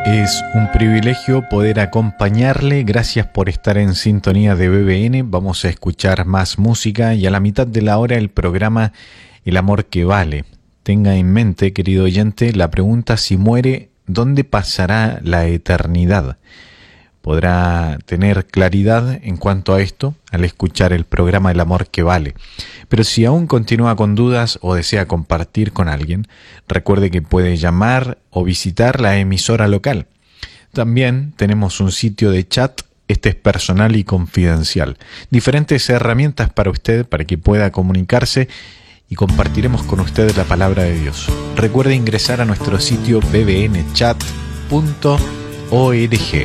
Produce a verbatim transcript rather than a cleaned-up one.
Es un privilegio poder acompañarle. Gracias por estar en sintonía de B B N. Vamos a escuchar más música y a la mitad de la hora el programa El amor que vale. Tenga en mente, querido oyente, la pregunta: si muere, ¿dónde pasará la eternidad? Podrá tener claridad en cuanto a esto al escuchar el programa El amor que vale. Pero si aún continúa con dudas o desea compartir con alguien, recuerde que puede llamar o visitar la emisora local. También tenemos un sitio de chat, este es personal y confidencial. Diferentes herramientas para usted, para que pueda comunicarse y compartiremos con usted la palabra de Dios. Recuerde ingresar a nuestro sitio b b n chat punto org.